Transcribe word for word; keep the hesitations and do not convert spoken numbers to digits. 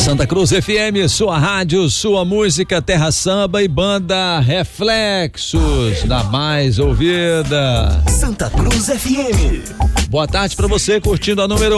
Santa Cruz F M, sua rádio, sua música, terra samba e banda Reflexos, da mais ouvida. Santa Cruz F M. Boa tarde pra você curtindo a número